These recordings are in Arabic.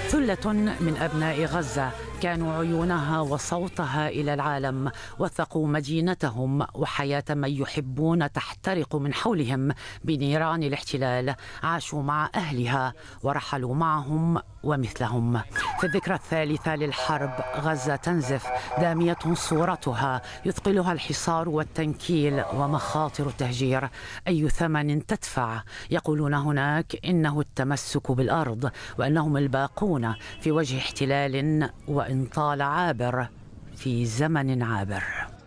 ثلة من أبناء غزة كانوا عيونها وصوتها إلى العالم، وثقوا مدينتهم وحياة من يحبون تحترق من حولهم بنيران الاحتلال، عاشوا مع أهلها ورحلوا معهم ومثلهم. في الذكرى الثالثة للحرب غزة تنزف، دامية صورتها، يثقلها الحصار والتنكيل ومخاطر التهجير. أي ثمن تدفع؟ يقولون هناك إنه التمسك بالأرض، وأنهم الباقون في وجه احتلال وإن طال عابر في زمن عابر.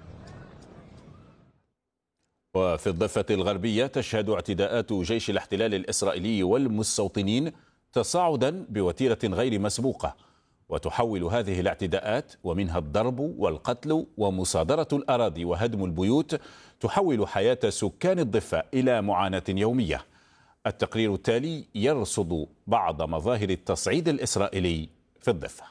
وفي الضفة الغربية تشهد اعتداءات جيش الاحتلال الإسرائيلي والمستوطنين تصاعدا بوتيرة غير مسبوقة، وتحول هذه الاعتداءات ومنها الضرب والقتل ومصادرة الأراضي وهدم البيوت تحول حياة سكان الضفة إلى معاناة يومية. التقرير التالي يرصد بعض مظاهر التصعيد الإسرائيلي في الضفة.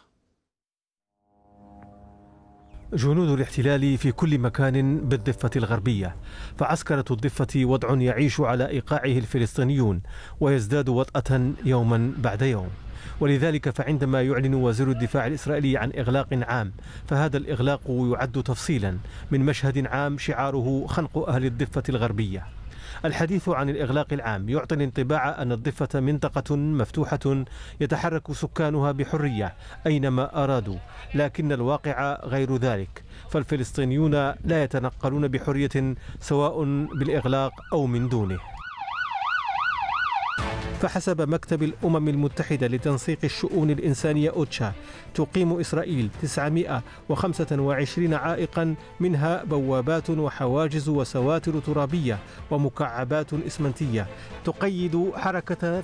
جنود الاحتلال في كل مكان بالضفة الغربية، فعسكرة الضفة وضع يعيش على إيقاعه الفلسطينيون ويزداد وطأة يوما بعد يوم. ولذلك فعندما يعلن وزير الدفاع الإسرائيلي عن إغلاق عام، فهذا الإغلاق يعد تفصيلا من مشهد عام شعاره خنق أهل الضفة الغربية. الحديث عن الإغلاق العام يعطي الانطباع أن الضفة منطقة مفتوحة يتحرك سكانها بحرية أينما أرادوا، لكن الواقع غير ذلك، فالفلسطينيون لا يتنقلون بحرية سواء بالإغلاق أو من دونه. فحسب مكتب الأمم المتحدة لتنسيق الشؤون الإنسانية أوتشا، تقيم إسرائيل 925 عائقا، منها بوابات وحواجز وسواتر ترابية ومكعبات إسمنتية تقيد حركة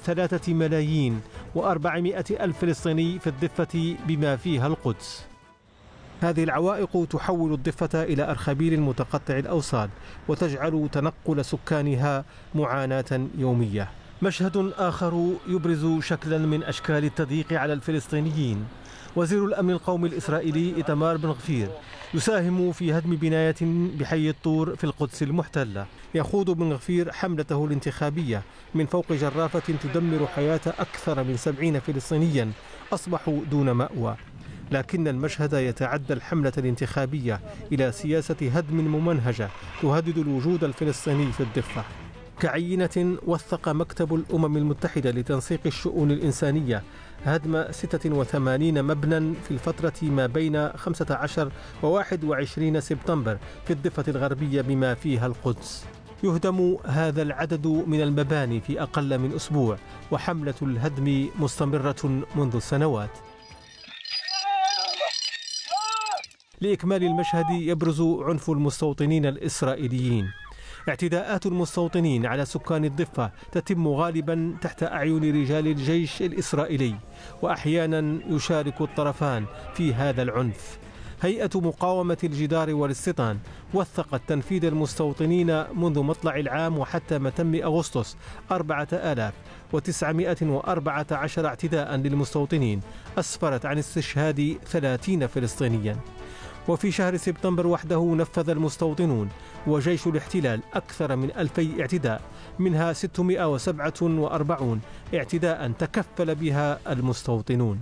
3,400,000 فلسطيني في الضفة بما فيها القدس. هذه العوائق تحول الضفة إلى أرخبيل متقطع الأوصال، وتجعل تنقل سكانها معاناة يومية. مشهد آخر يبرز شكلا من أشكال التضييق على الفلسطينيين. وزير الأمن القومي الإسرائيلي إيتمار بن غفير يساهم في هدم بناية بحي الطور في القدس المحتلة. يخوض بن غفير حملته الانتخابية من فوق جرافة تدمر حياة أكثر من 70 فلسطينيا أصبحوا دون مأوى، لكن المشهد يتعدى الحملة الانتخابية إلى سياسة هدم ممنهجة تهدد الوجود الفلسطيني في الضفة. كعينة وثق مكتب الأمم المتحدة لتنسيق الشؤون الإنسانية هدم 86 مبنى في الفترة ما بين 15 و21 سبتمبر في الضفة الغربية بما فيها القدس. يهدم هذا العدد من المباني في أقل من أسبوع، وحملة الهدم مستمرة منذ سنوات. لإكمال المشهد يبرز عنف المستوطنين الإسرائيليين. اعتداءات المستوطنين على سكان الضفة تتم غالبا تحت أعين رجال الجيش الإسرائيلي، وأحيانا يشارك الطرفان في هذا العنف. هيئة مقاومة الجدار والاستيطان وثقت تنفيذ المستوطنين منذ مطلع العام وحتى متم أغسطس 4914 اعتداء للمستوطنين، أسفرت عن استشهاد 30 فلسطينيا. وفي شهر سبتمبر وحده نفذ المستوطنون وجيش الاحتلال أكثر من 2000 اعتداء، منها 647 اعتداء تكفل بها المستوطنون.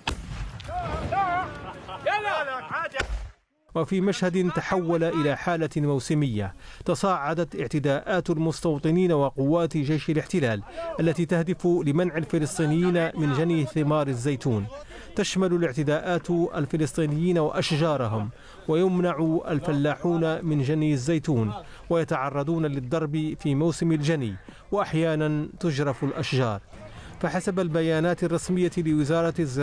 وفي مشهد تحول إلى حالة موسمية، تصاعدت اعتداءات المستوطنين وقوات جيش الاحتلال التي تهدف لمنع الفلسطينيين من جني ثمار الزيتون. تشمل الاعتداءات الفلسطينيين وأشجارهم، ويمنع الفلاحون من جني الزيتون، ويتعرضون للضرب في موسم الجني، وأحيانا تجرف الأشجار. فحسب البيانات الرسمية لوزارة الزراعة